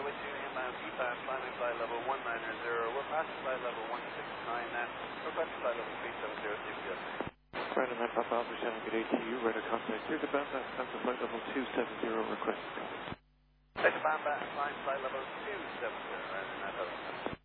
with you, inbound, eastbound, climbing flight level 190, we're passing flight level 169 now, requesting flight level 370, CPS. Right on that, Papa Alpha 7, good day to you, radar contact here, the bound back, time for flight level 270, request. Take the bound back, climb flight level 270, right on that,